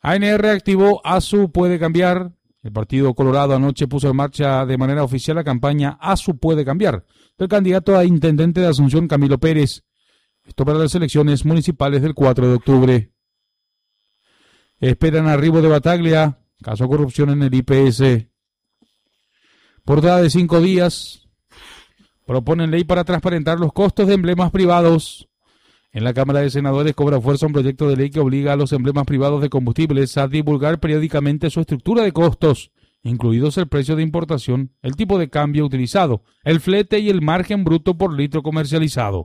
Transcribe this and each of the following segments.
ANR activó ASU puede cambiar. El Partido Colorado anoche puso en marcha de manera oficial la campaña ASU puede cambiar del candidato a intendente de Asunción, Camilo Pérez. Esto para las elecciones municipales del 4 de octubre. Esperan arribo de Bataglia, caso de corrupción en el IPS. Portada de 5 días. Proponen ley para transparentar los costos de emblemas privados. En la Cámara de Senadores cobra fuerza un proyecto de ley que obliga a los emblemas privados de combustibles a divulgar periódicamente su estructura de costos, incluidos el precio de importación, el tipo de cambio utilizado, el flete y el margen bruto por litro comercializado.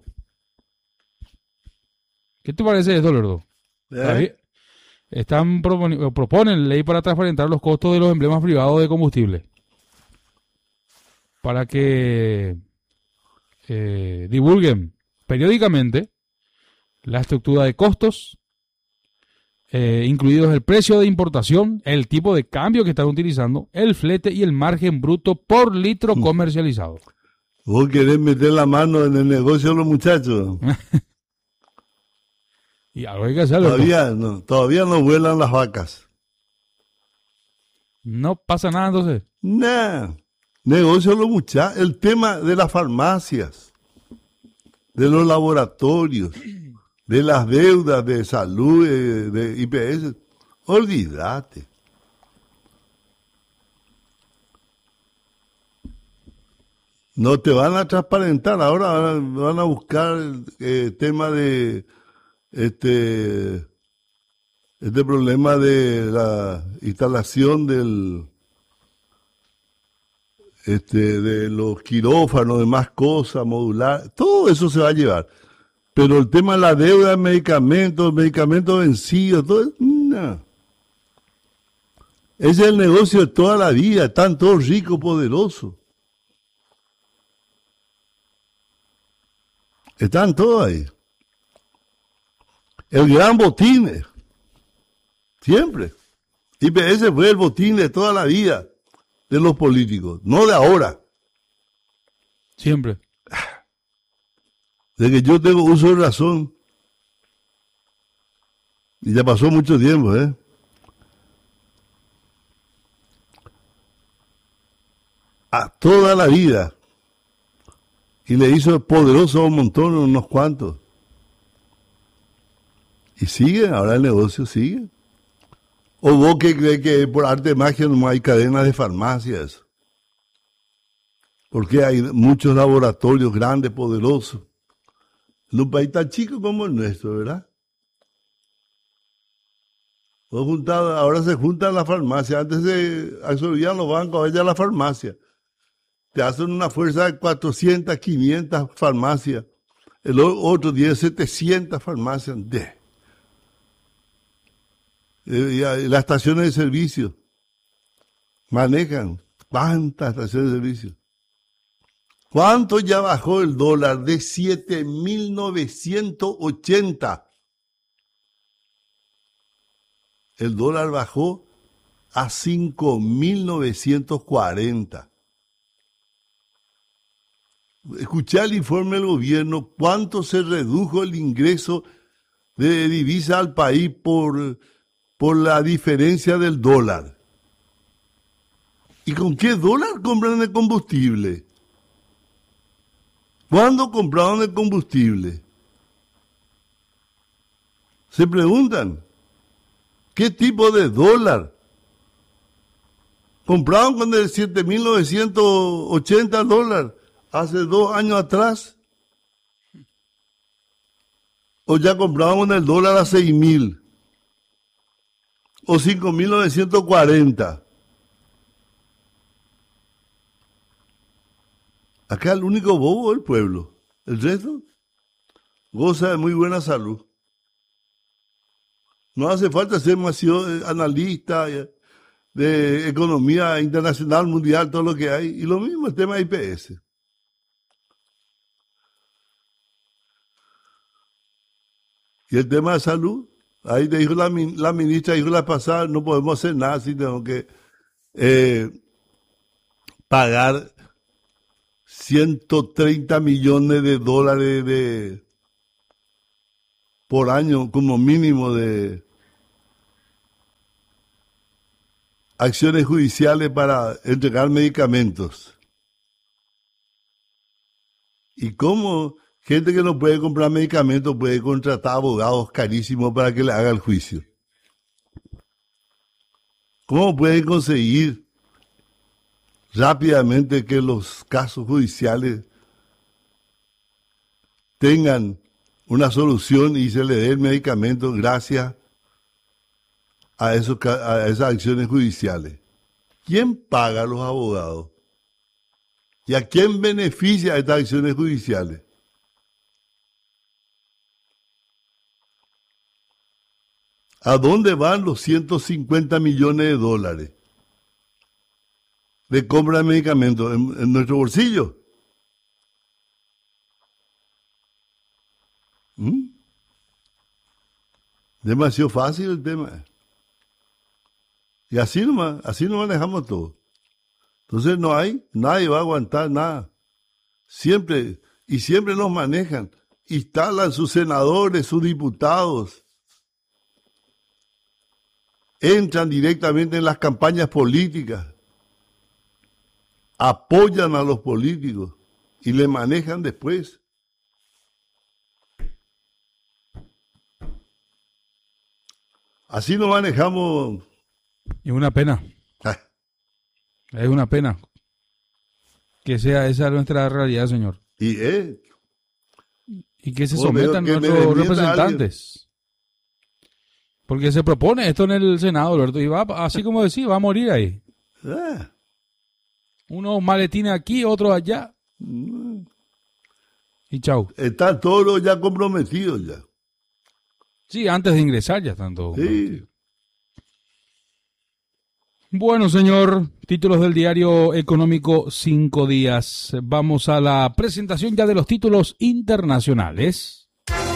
¿Qué te parece esto, Lerdo? Proponen ley para transparentar los costos de los emblemas privados de combustible. Para que divulguen periódicamente la estructura de costos, incluidos el precio de importación, el tipo de cambio que están utilizando, el flete y el margen bruto por litro comercializado. ¿Vos querés meter la mano en el negocio de los muchachos? Y algo hay que hacerlo. Todavía no vuelan las vacas. No pasa nada entonces. Nah, negocio de los muchachos. El tema de las farmacias, de los laboratorios, de las deudas de salud, de IPS, olvídate. No te van a transparentar, ahora van a buscar el tema de este problema de la instalación de los quirófanos, de más cosas, modular, todo eso se va a llevar. Pero el tema de la deuda de medicamentos vencidos, todo eso, no. Ese es el negocio de toda la vida, están todos ricos, poderosos. Están todos ahí. El gran botín, siempre. IPS fue el botín de toda la vida de los políticos, no de ahora. Siempre. De que yo tengo uso de razón. Y ya pasó mucho tiempo, A toda la vida. Y le hizo poderoso a un montón, unos cuantos. Y sigue, ahora el negocio sigue. ¿O vos que crees que por arte de magia no hay cadenas de farmacias? Porque hay muchos laboratorios grandes, poderosos. En un país tan chico como el nuestro, ¿verdad? Ahora se juntan las farmacias. Antes se absorbían los bancos, ahora ya la farmacia. Te hacen una fuerza de 400, 500 farmacias. El otro día 700 farmacias. Y las estaciones de servicio manejan. ¿Cuántas estaciones de servicio? ¿Cuánto ya bajó el dólar? De 7.980. El dólar bajó a 5.940. Escuché el informe del gobierno, cuánto se redujo el ingreso de divisa al país por la diferencia del dólar. ¿Y con qué dólar compran el combustible? ¿Cuándo compraron el combustible? Se preguntan, ¿qué tipo de dólar? ¿Compraron con el 7.980 dólares hace 2 años atrás? ¿O ya compraron con el dólar a 6.000? ¿O 5.940? Acá el único bobo es el pueblo. El resto goza de muy buena salud. No hace falta ser demasiado analista de economía internacional, mundial, todo lo que hay. Y lo mismo el tema de IPS. Y el tema de salud, ahí te dijo la ministra, dijo la pasada, no podemos hacer nada si tenemos que pagar 130 millones de dólares por año como mínimo de acciones judiciales para entregar medicamentos. ¿Y cómo gente que no puede comprar medicamentos puede contratar abogados carísimos para que le haga el juicio? ¿Cómo pueden conseguir rápidamente que los casos judiciales tengan una solución y se le dé el medicamento gracias a esas acciones judiciales? ¿Quién paga a los abogados? ¿Y a quién beneficia estas acciones judiciales? ¿A dónde van los 150 millones de dólares de compra de medicamentos? ¿En nuestro bolsillo? Demasiado fácil el tema. Y así nomás manejamos todo. Entonces nadie va a aguantar nada. Siempre nos manejan. Instalan sus senadores, sus diputados. Entran directamente en las campañas políticas. Apoyan a los políticos y le manejan después. Así nos manejamos. Es una pena. Es una pena que sea esa nuestra realidad, señor. Y que se sometan nuestros representantes. Porque se propone esto en el Senado, Alberto, y va, así como decía, va a morir ahí. Unos maletines aquí, otros allá. Y chau. Están todos ya comprometidos ya. Sí, antes de ingresar ya están todos. Sí. Bueno, señor, títulos del diario económico 5 días. Vamos a la presentación ya de los títulos internacionales.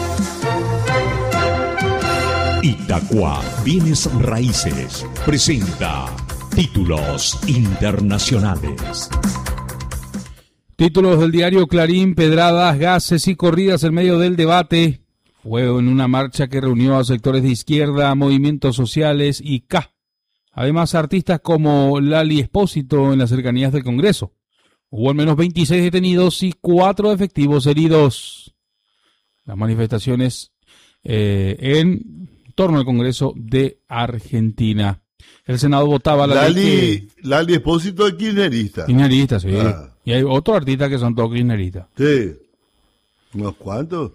Itaqua Bienes Raíces presenta títulos internacionales. Títulos del diario Clarín: pedradas, gases y corridas en medio del debate. Fue en una marcha que reunió a sectores de izquierda, movimientos sociales y K. Además, artistas como Lali Espósito en las cercanías del Congreso. Hubo al menos 26 detenidos y 4 efectivos heridos. Las manifestaciones en torno al Congreso de Argentina. El Senado votaba la ley que... Lali Espósito es kirchnerista. Kirchnerista, sí. Y hay otros artistas que son todos kirchneristas. Sí. ¿Unos cuantos?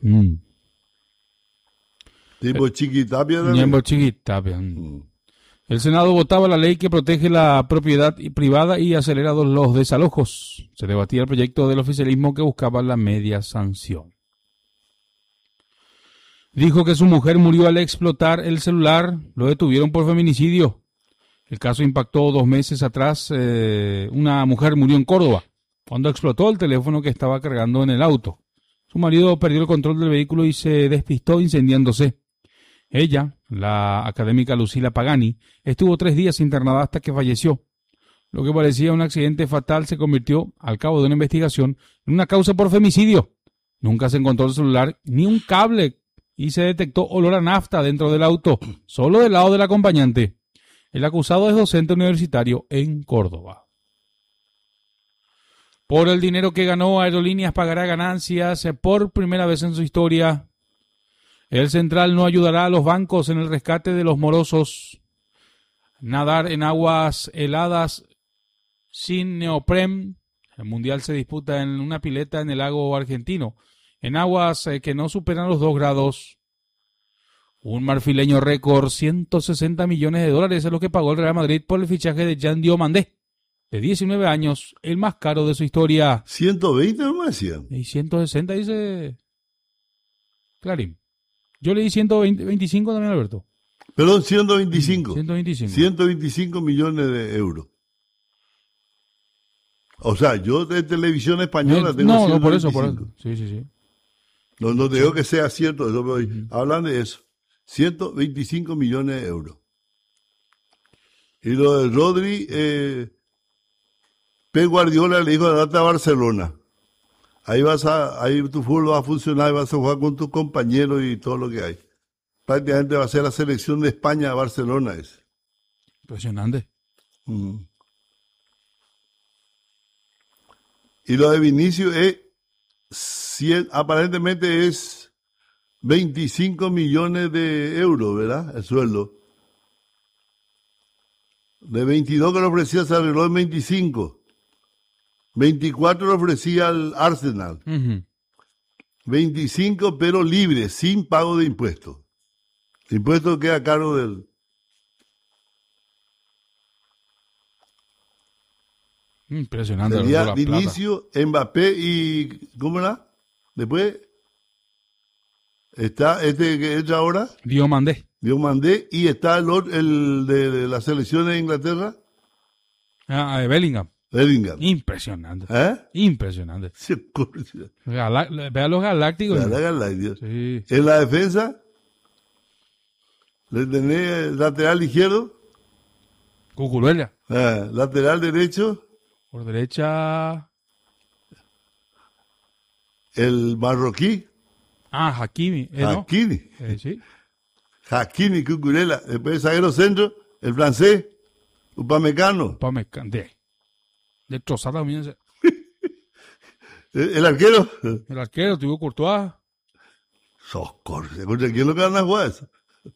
Tipo Chiquitapia también. Tipo Chiquitapia. El Senado votaba la ley que protege la propiedad privada y acelera los desalojos. Se debatía el proyecto del oficialismo que buscaba la media sanción. Dijo que su mujer murió al explotar el celular. Lo detuvieron por feminicidio. El caso impactó 2 meses atrás. Una mujer murió en Córdoba cuando explotó el teléfono que estaba cargando en el auto. Su marido perdió el control del vehículo y se despistó incendiándose. Ella, la académica Lucila Pagani, estuvo 3 días internada hasta que falleció. Lo que parecía un accidente fatal se convirtió, al cabo de una investigación, en una causa por femicidio. Nunca se encontró el celular ni un cable y se detectó olor a nafta dentro del auto, solo del lado del acompañante. El acusado es docente universitario en Córdoba. Por el dinero que ganó, Aerolíneas pagará ganancias por primera vez en su historia. El Central no ayudará a los bancos en el rescate de los morosos. Nadar en aguas heladas sin neopren. El Mundial se disputa en una pileta en el lago argentino, en aguas que no superan los 2 grados. Un marfileño récord, 160 millones de dólares es lo que pagó el Real Madrid por el fichaje de Jean Diomandé, de 19 años, el más caro de su historia. 120 nomás hacían. Y 160 dice Clarín. Yo le di 125 también, Alberto. Perdón, 125. 125. 125 millones de euros. O sea, yo de televisión española tengo 125. No, por eso. Sí. No te digo que sea cierto, hablan de eso. 125 millones de euros. Y lo de Rodri, Pep Guardiola le dijo, date a Barcelona. Ahí tu fútbol va a funcionar y vas a jugar con tus compañeros y todo lo que hay. Prácticamente va a ser la selección de España a Barcelona. Impresionante. Mm. Y lo de Vinicius es aparentemente es 25 millones de euros, ¿verdad? El sueldo. De 22 que le ofrecía se arregló en 25. 24 le ofrecía al Arsenal. 25 pero libre, sin pago de impuestos. El impuesto queda a cargo del... Impresionante. Sería Vinicius, Mbappé y... ¿Cómo era? Después está este que entra ahora. Diomandé. Y está el de la selección de Inglaterra. Bellingham. Bellingham. Impresionante. Impresionante. Vea los galácticos. Sí. En la defensa, le tenés el lateral izquierdo. Cucuruela. Lateral derecho. Por derecha. El marroquí. Hakimi. Hakimi. Sí. Hakimi, Cucurella. Después zaguero centro, el francés, Upamecano. Destrozada también. El arquero. El arquero, tuvo Courtois. ¿Contra quién lo que van a jugar eso?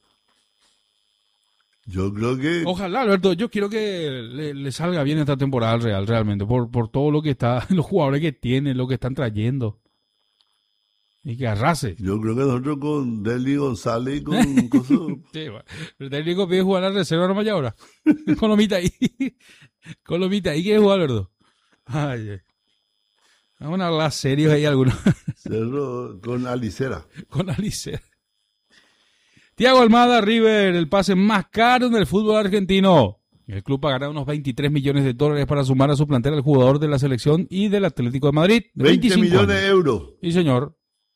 Yo creo que... Ojalá, Alberto, yo quiero que le salga bien esta temporada al Real, realmente, por todo lo que está, los jugadores que tiene, lo que están trayendo. Y que arrase. Yo creo que nosotros con Deli González y con Sí, bueno. El técnico pide jugar a la reserva nomás ya ahora. Con Lomita ahí. Con Lomita ahí quiere jugar, Alberto. Ay. Vamos a hablar serios ahí algunos. Cerro con Alicera. Con Alicera. Thiago Almada, River, el pase más caro en el fútbol argentino. El club pagará unos 23 millones de dólares para sumar a su plantel al jugador de la selección y del Atlético de Madrid. De 20 millones de euros. Sí, señor.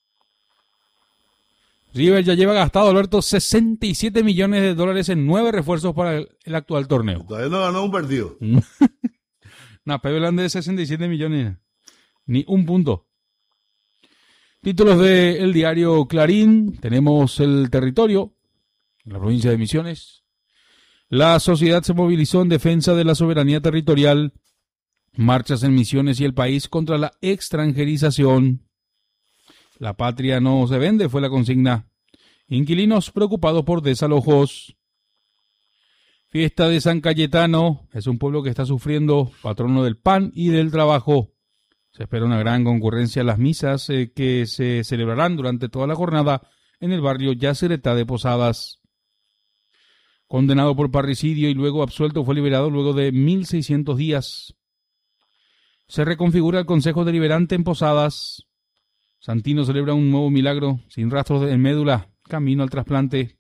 River ya lleva gastado, Alberto, 67 millones de dólares en 9 refuerzos para el actual torneo. Todavía no ganó un partido. Pebeland de 67 millones. Ni un punto. Títulos del diario Clarín. Tenemos El Territorio, en la provincia de Misiones. La sociedad se movilizó en defensa de la soberanía territorial. Marchas en Misiones y el país contra la extranjerización. La patria no se vende, fue la consigna. Inquilinos preocupados por desalojos. Fiesta de San Cayetano. Es un pueblo que está sufriendo, patrono del pan y del trabajo. Se espera una gran concurrencia a las misas que se celebrarán durante toda la jornada en el barrio Yacyretá de Posadas. Condenado por parricidio y luego absuelto, fue liberado luego de 1.600 días. Se reconfigura el Consejo Deliberante en Posadas. Santino celebra un nuevo milagro, sin rastros de médula, camino al trasplante.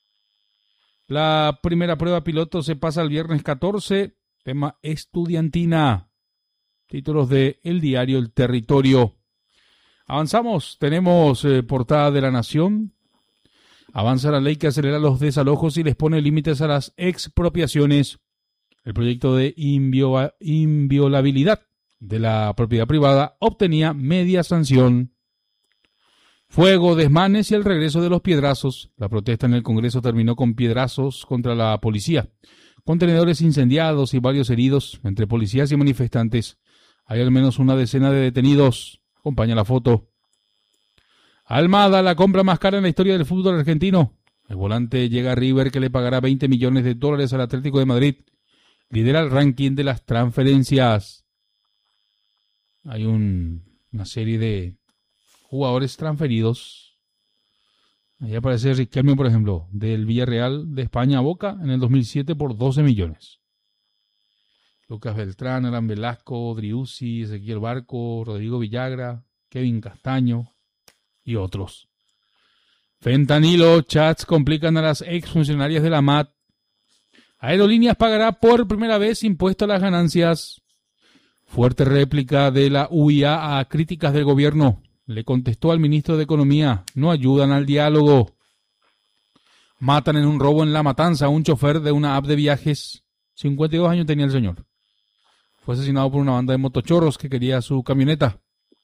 La primera prueba piloto se pasa el viernes 14, tema estudiantina. Títulos de el diario El Territorio. Avanzamos, tenemos portada de La Nación. Avanza la ley que acelera los desalojos y les pone límites a las expropiaciones. El proyecto de inviolabilidad de la propiedad privada obtenía media sanción. Fuego, desmanes y el regreso de los piedrazos. La protesta en el Congreso terminó con piedrazos contra la policía. Contenedores incendiados y varios heridos entre policías y manifestantes. Hay al menos una decena de detenidos. Acompaña la foto. Almada, la compra más cara en la historia del fútbol argentino. El volante llega a River, que le pagará 20 millones de dólares al Atlético de Madrid. Lidera el ranking de las transferencias. Hay una serie de jugadores transferidos. Ahí aparece Riquelme, por ejemplo, del Villarreal de España a Boca en el 2007 por 12 millones. Lucas Beltrán, Alan Velasco, Driussi, Ezequiel Barco, Rodrigo Villagra, Kevin Castaño y otros. Fentanilo, chats complican a las exfuncionarias de la MAT. Aerolíneas pagará por primera vez impuesto a las ganancias. Fuerte réplica de la UIA a críticas del gobierno. Le contestó al ministro de Economía, no ayudan al diálogo. Matan en un robo en La Matanza a un chofer de una app de viajes. 52 años tenía el señor. Fue asesinado por una banda de motochorros que quería su camioneta.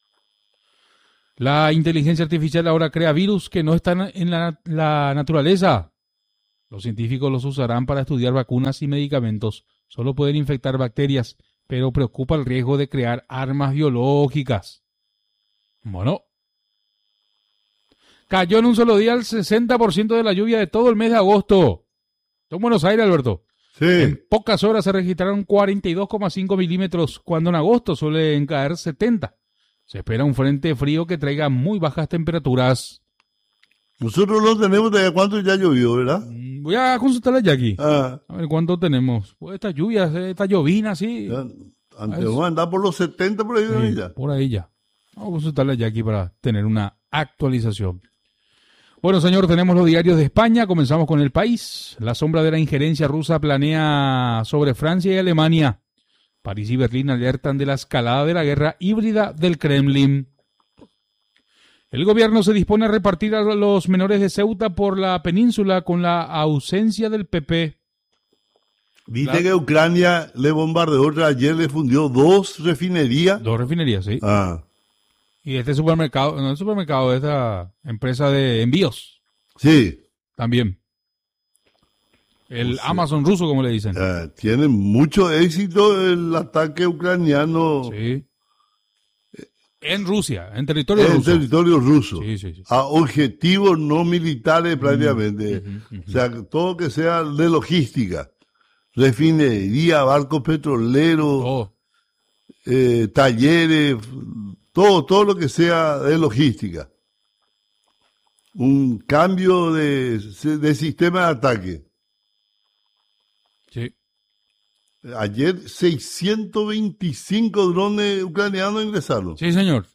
La inteligencia artificial ahora crea virus que no están en la naturaleza. Los científicos los usarán para estudiar vacunas y medicamentos solo pueden infectar bacterias, pero preocupa el riesgo de crear armas biológicas. Bueno. Cayó en un solo día el 60% de la lluvia de todo el mes de agosto. En Buenos Aires, Alberto. Sí. En pocas horas se registraron 42,5 milímetros, cuando en agosto suelen caer 70. Se espera un frente frío que traiga muy bajas temperaturas. Nosotros lo tenemos de cuánto ya llovió, ¿verdad? Voy a consultarle ya aquí. Ah, A ver cuánto tenemos. Pues esta lluvia, esta llovina, sí. ya, antes vamos a andar por los 70 por ahí de Sí, ya. por ahí ya. Vamos a consultarle ya aquí para tener una actualización. Bueno, señor, tenemos los diarios de España. Comenzamos con El País. La sombra de la injerencia rusa planea sobre Francia y Alemania. París y Berlín alertan de la escalada de la guerra híbrida del Kremlin. El gobierno se dispone a repartir a los menores de Ceuta por la península con la ausencia del PP. Viste que Ucrania le bombardeó ayer, le fundió 2 refinerías. 2 refinerías, sí. Ah, Y este supermercado, no el supermercado, esta empresa de envíos sí. también. El Pues sí. Amazon ruso, como le dicen. Tiene mucho éxito el ataque ucraniano Sí. En Rusia, en territorio en ruso. territorio ruso. Sí, sí, sí. A objetivos no militares prácticamente. O sea, todo que sea de logística. Refinería, barcos petroleros, Oh, talleres, todo lo que sea de logística. Un cambio de sistema de ataque. sí. Ayer 625 drones ucranianos ingresaron. Sí, señor.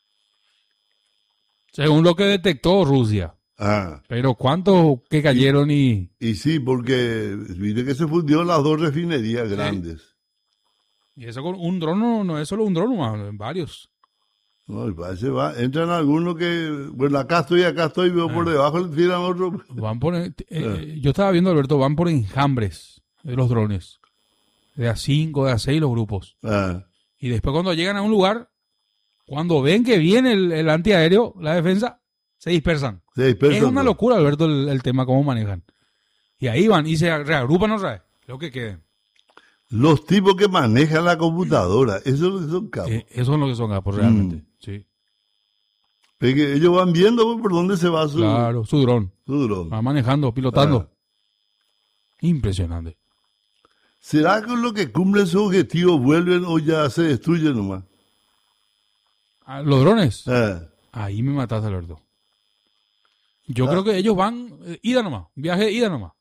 Según lo que detectó Rusia. Ah, Pero ¿cuántos que cayeron y y sí, porque viste que se fundió las 2 refinerías grandes. eso con un dron no es solo un dron, varios? No, y parece entran algunos que, bueno, acá estoy, veo por debajo, le tiran otro. Van por, yo estaba viendo, Alberto, van por enjambres de los drones. De a 5, de a 6 los grupos. Ah, Y después cuando llegan a un lugar, cuando ven que viene el antiaéreo, la defensa, se dispersan. se dispersan. Es una locura, Alberto, el tema, cómo manejan. Y ahí van y se reagrupan otra vez. Lo que quede. Los tipos que manejan la computadora, esos son capos. Eso es lo que son capos, realmente. Sí. Porque ellos van viendo por dónde se va su, Claro, su dron. su dron. Va manejando, pilotando. Ah. Impresionante. ¿Será que los que cumplen su objetivo vuelven o ya se destruyen nomás? Ah, los drones. Ah, Ahí me mataste, Alberto. Yo creo que ellos van ida nomás. Un viaje de ida nomás.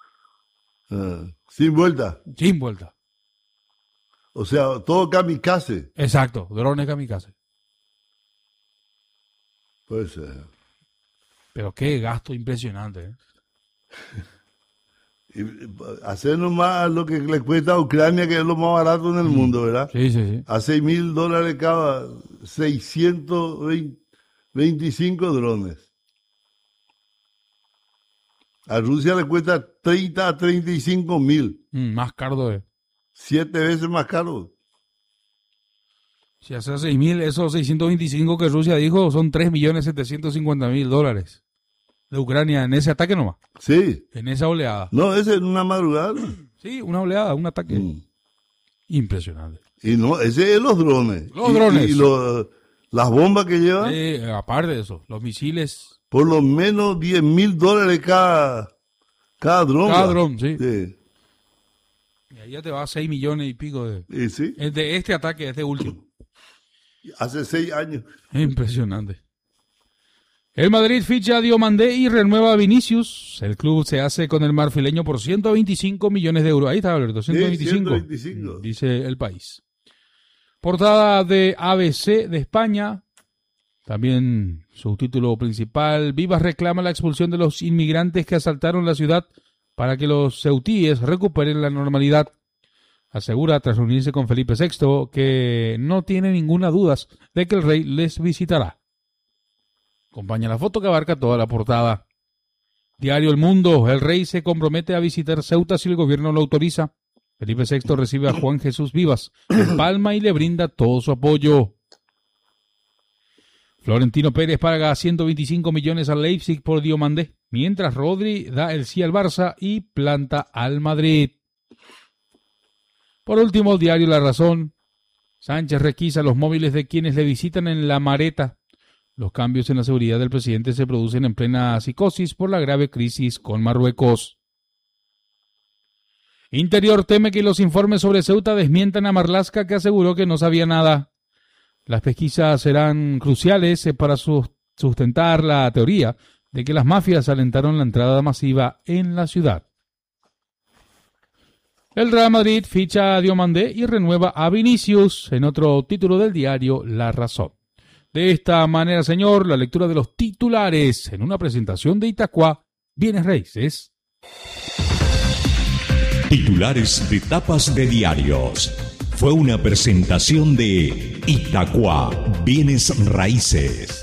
sin vuelta. Sin vuelta. O sea, todo kamikaze. Exacto. Drones kamikaze. Pues, Pero qué gasto impresionante, ¿eh? hacer nomás lo que le cuesta a Ucrania, que es lo más barato en el mundo, ¿verdad? Sí, sí, sí. A $6,000 cada 625 drones. A Rusia le cuesta 30 a 35,000. Más caro de... 7 veces más caro. Si hace 6.000, esos 625 que Rusia dijo son 3.750.000 de Ucrania en ese ataque nomás. Sí. En esa oleada. No, ese es una madrugada. Sí, una oleada, un ataque. Impresionante. Y no, ese es los drones. Los drones. Y las bombas que llevan, Aparte de eso, los misiles. por lo menos $10,000 cada dron. Cada ¿va? dron, sí. Sí. Y ahí ya te va a 6 millones y pico de Sí. este ataque, este último. Hace 6 años. Impresionante. El Madrid ficha a Diomandé y renueva a Vinicius. El club se hace con el marfileño por 125 millones de euros. Ahí está, Alberto, 125. 125. Dice El País. Portada de ABC de España. También su título principal. Vivas reclama la expulsión de los inmigrantes que asaltaron la ciudad para que los ceutíes recuperen la normalidad. Asegura, tras reunirse con Felipe VI, que no tiene ninguna duda de que el rey les visitará. Acompaña la foto que abarca toda la portada. Diario El Mundo. El rey se compromete a visitar Ceuta si el gobierno lo autoriza. Felipe VI recibe a Juan Jesús Vivas en Palma y le brinda todo su apoyo. Florentino Pérez paga 125 millones al Leipzig por Diomandé, mientras Rodri da el sí al Barça y planta al Madrid. Por último, el diario La Razón. Sánchez requisa los móviles de quienes le visitan en La Mareta. Los cambios en la seguridad del presidente se producen en plena psicosis por la grave crisis con Marruecos. Interior teme que los informes sobre Ceuta desmientan a Marlaska, que aseguró que no sabía nada. Las pesquisas serán cruciales para sustentar la teoría de que las mafias alentaron la entrada masiva en la ciudad. El Real Madrid ficha a Diomandé y renueva a Vinicius, en otro título del diario La Razón. De esta manera, señor, la lectura de los titulares en una presentación de Itacuá, Bienes Raíces. Titulares de tapas de diarios. Fue una presentación de Itacuá, Bienes Raíces.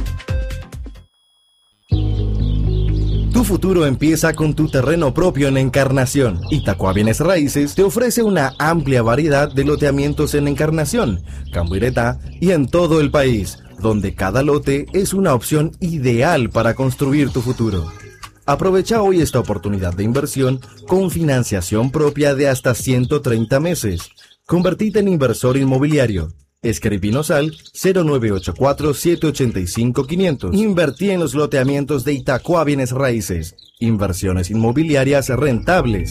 Tu futuro empieza con tu terreno propio en Encarnación. Itacuá Bienes Raíces te ofrece una amplia variedad de loteamientos en Encarnación, Cambuiretá y en todo el país, donde cada lote es una opción ideal para construir tu futuro. Aprovecha hoy esta oportunidad de inversión con financiación propia de hasta 130 meses. Convertite en inversor inmobiliario. Escribinos al 0984-785-500. Invertí en los loteamientos de Itacuá Bienes Raíces. Inversiones inmobiliarias rentables.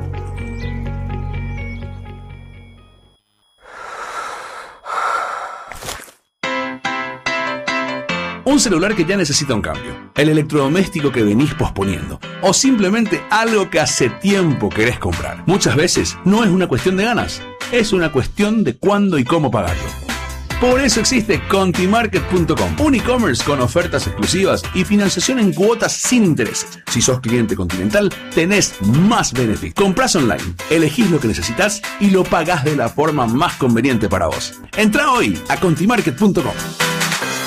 Un celular que ya necesita un cambio, el electrodoméstico que venís posponiendo, o simplemente algo que hace tiempo querés comprar. Muchas veces no es una cuestión de ganas, es una cuestión de cuándo y cómo pagarlo. Por eso existe Contimarket.com, un e-commerce con ofertas exclusivas y financiación en cuotas sin intereses. Si sos cliente Continental, tenés más beneficios. Comprás online, elegís lo que necesitas y lo pagás de la forma más conveniente para vos. Entrá hoy a Contimarket.com.